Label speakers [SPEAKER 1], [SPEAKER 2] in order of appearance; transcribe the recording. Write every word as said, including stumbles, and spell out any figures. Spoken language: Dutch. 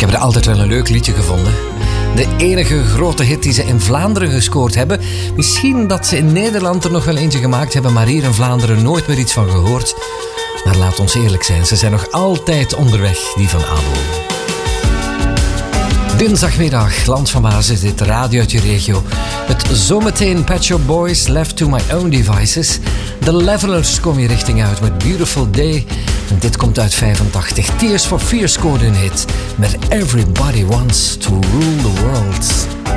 [SPEAKER 1] heb er altijd wel een leuk liedje gevonden. De enige grote hit die ze in Vlaanderen gescoord hebben. Misschien dat ze in Nederland er nog wel eentje gemaakt hebben, maar hier in Vlaanderen nooit meer iets van gehoord. Maar laat ons eerlijk zijn, ze zijn nog altijd onderweg, die van ABBA. Dinsdagmiddag, Land van Maas, is dit radio uit je regio. Met zometeen Pet Shop Boys, Left to My Own Devices. De Levelers komen je richting uit met Beautiful Day. En dit komt uit vijfentachtig. Tears for Fears scoorde een hit met Everybody Wants to Rule the World.